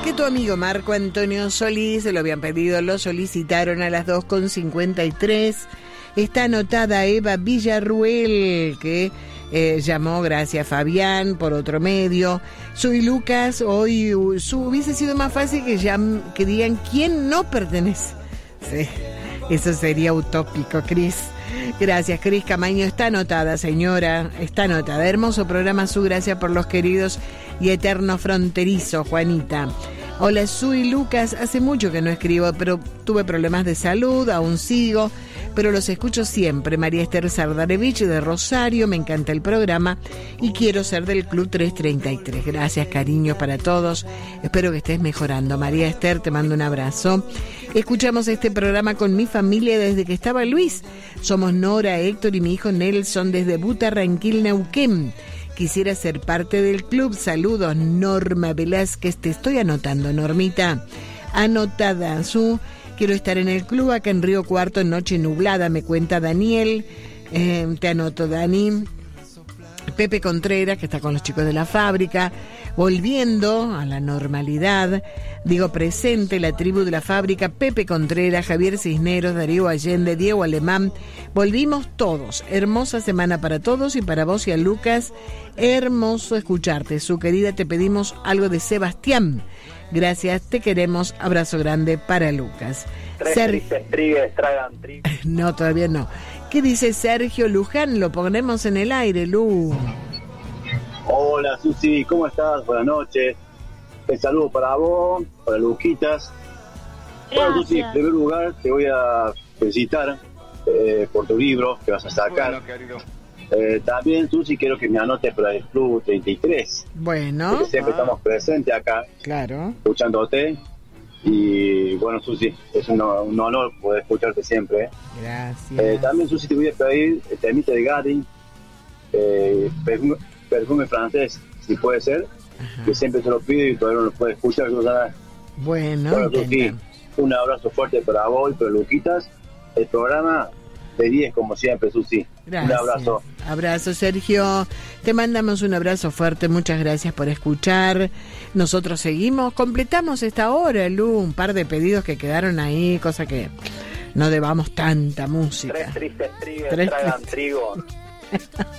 Que tu amigo Marco Antonio Solís, se lo habían pedido, lo solicitaron a las 2:53. Está anotada Eva Villarruel, que llamó, gracias Fabián, por otro medio. Soy Lucas, hoy hubiese sido más fácil que digan quién no pertenece. Sí, eso sería utópico, Cris. Gracias, Cris Camaño. Está anotada, señora. Está anotada. Hermoso programa, Su. Gracias por los queridos y eterno fronterizo, Juanita. Hola, Su y Lucas. Hace mucho que no escribo, pero tuve problemas de salud, aún sigo, pero los escucho siempre. María Esther Sardarevich de Rosario, me encanta el programa y quiero ser del Club 333. Gracias, cariños para todos. Espero que estés mejorando. María Esther, te mando un abrazo. Escuchamos este programa con mi familia desde que estaba Luis. Somos Nora, Héctor y mi hijo Nelson desde Butarranquil, Neuquén. Quisiera ser parte del club. Saludos, Norma Velázquez. Te estoy anotando, Normita. Anotada, Su. Quiero estar en el club acá en Río Cuarto en Noche Nublada, me cuenta Daniel. Te anoto, Dani. Pepe Contreras, que está con los chicos de la fábrica, volviendo a la normalidad. Digo presente, la tribu de la fábrica, Pepe Contreras, Javier Cisneros, Darío Allende, Diego Alemán. Volvimos todos. Hermosa semana para todos y para vos y a Lucas. Hermoso escucharte, Su querida. Te pedimos algo de Sebastián. Gracias, te queremos. Abrazo grande para Lucas. Tragan trigo. No, todavía no. ¿Qué dice Sergio Luján? Lo ponemos en el aire, Lu. Hola, Susi, ¿cómo estás? Buenas noches. Un saludo para vos, para Luquitas. Bueno, Susi, en primer lugar te voy a felicitar por tu libro que vas a sacar. Bueno, también, Susi, quiero que me anotes para el Club 33. Bueno. Porque siempre estamos presentes acá. Claro. Escuchándote. Y bueno, Susi, es un honor poder escucharte siempre. Gracias. También, Susi, te voy a pedir el temita de Gary, perfume francés, si puede ser. Ajá. Que siempre te lo pido y todavía no lo puedes escuchar, Susana. Bueno, Susi, un abrazo fuerte para vos y para Luquitas. El programa de 10 como siempre, Susi. Gracias. Un abrazo. Abrazo, Sergio. Te mandamos un abrazo fuerte. Muchas gracias por escuchar. Nosotros seguimos. Completamos esta hora, Lu. Un par de pedidos que quedaron ahí, cosa que no debamos tanta música. Tres tristes trigos tragan trigo.